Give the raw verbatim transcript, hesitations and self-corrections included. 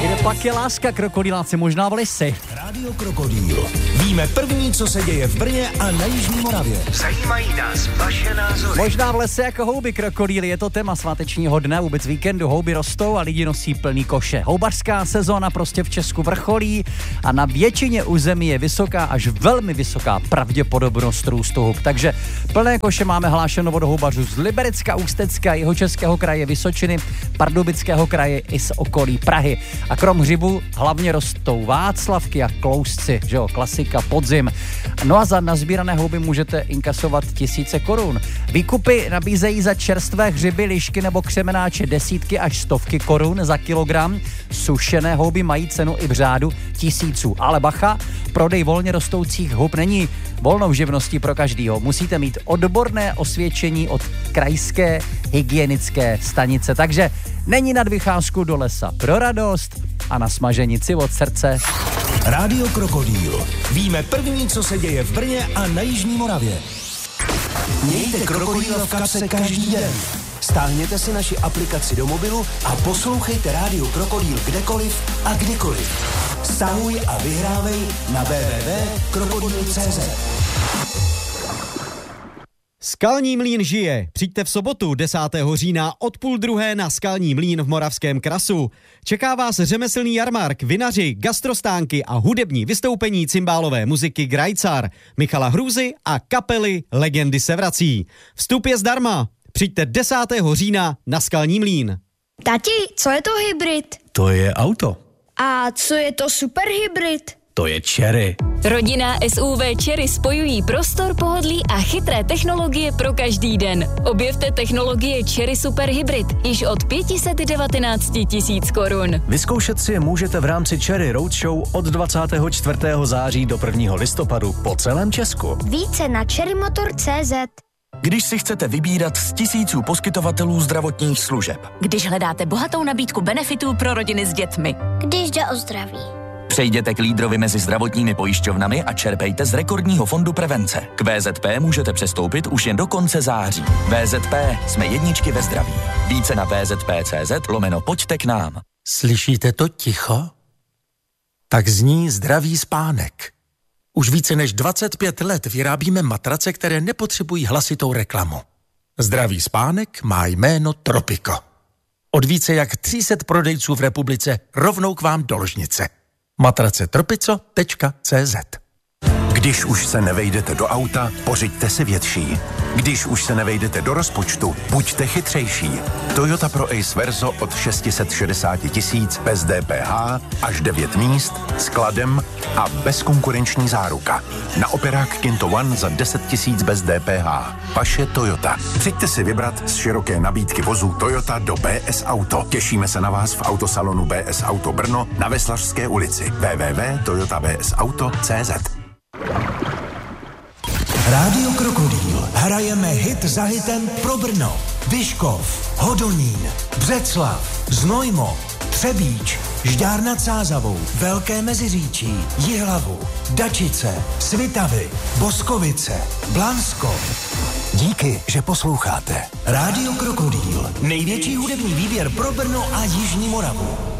Kde pak je láska, krokodýláci, možná v lisi. Rádio Krokodýl. Víme první, co se děje v Brně a na Jižní Moravě. Zajímají nás vaše názory. Možná v lese jako houby, krokodýly, je to téma svátečního dne, vůbec víkendu. Houby rostou a lidi nosí plný koše. Houbařská sezóna prostě v Česku vrcholí a na většině území je vysoká až velmi vysoká pravděpodobnost růstu hub. Takže plné koše máme hlášeno od houbařů z Liberecka, Ústecka, Jihočeského kraje, Vysočiny, Pardubického kraje i z okolí Prahy. A krom hřibu hlavně rostou václavky a klousci, že jo, klasika, podzim. No a za nazbírané houby můžete inkasovat tisíce korun. Výkupy nabízejí za čerstvé hřiby, lišky nebo křemenáče desítky až stovky korun za kilogram. Sušené houby mají cenu i v řádu tisíců. Ale bacha, prodej volně rostoucích hub není volnou živností pro každýho. Musíte mít odborné osvědčení od krajské hygienické stanice. Takže není nad vycházku do lesa pro radost a na smaženici od srdce. Rádio Krokodýl. Víme první, co se děje v Brně a na Jižní Moravě. Mějte Krokodýla v kapse každý den. Stáhněte si naši aplikaci do mobilu a poslouchejte Rádio Krokodýl kdekoliv a kdykoliv. Stahuj a vyhrávej na w w w tečka krokodýl tečka c z. Skalní mlýn žije. Přijďte v sobotu desátého října od půl druhé na Skalní mlýn v Moravském Krasu. Čeká vás řemeslný jarmark, vinaři, gastrostánky a hudební vystoupení cymbálové muziky Grajcar, Michala Hrůzy a kapely Legendy se vrací. Vstup je zdarma. Přijďte desátého října na Skalní mlýn. Tati, co je to hybrid? To je auto. A co je to superhybrid? To je Chery. Rodinná S U V Chery spojují prostor, pohodlí a chytré technologie pro každý den. Objevte technologie Chery Super Hybrid již od pět set devatenáct tisíc korun. Vyzkoušet si je můžete v rámci Chery Roadshow od dvacátého čtvrtého září do prvního listopadu po celém Česku. Více na cherrymotor tečka cé zet. Když si chcete vybírat z tisíců poskytovatelů zdravotních služeb. Když hledáte bohatou nabídku benefitů pro rodiny s dětmi. Když jde o zdraví. Přejděte k lídrovi mezi zdravotními pojišťovnami a čerpejte z rekordního fondu prevence. K V Z P můžete přestoupit už jen do konce září. V Z P, jsme jedničky ve zdraví. Více na v z p tečka cé zet lomeno pojďte k nám. Slyšíte to ticho? Tak zní zdravý spánek. Už více než dvacet pět let vyrábíme matrace, které nepotřebují hlasitou reklamu. Zdravý spánek má jméno Tropico. Od více jak tři sta prodejců v republice rovnou k vám do ložnice. matrace tropico tečka cé zet. Když už se nevejdete do auta, pořiďte si větší. Když už se nevejdete do rozpočtu, buďte chytřejší. Toyota Pro Ace Verso od šest set šedesát tisíc bez D P H, až devět míst, skladem a bezkonkurenční záruka. Na operák Kinto One za deset tisíc bez D P H. Vaše Toyota. Přijďte si vybrat z široké nabídky vozů Toyota do B S Auto. Těšíme se na vás v autosalonu B S Auto Brno na Veslařské ulici. w w w tečka toyota b s auto tečka cé zet. Rádio Krokodýl. Hrajeme hit za hitem pro Brno, Vyškov, Hodonín, Břeclav, Znojmo, Třebíč, Žďár nad Sázavou, Velké Meziříčí, Jihlavu, Dačice, Svitavy, Boskovice, Blansko. Díky, že posloucháte. Rádio Krokodýl. Největší hudební výběr pro Brno a Jižní Moravu.